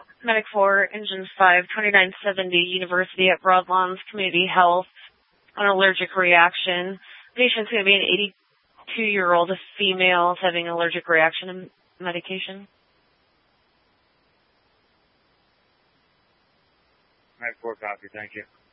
Medic 4, Engine 5, 2970, University at Broadlawns Community Health, an allergic reaction. Patient's going to be an 82-year-old female having an allergic reaction to medication. Medic 4, copy. Thank you.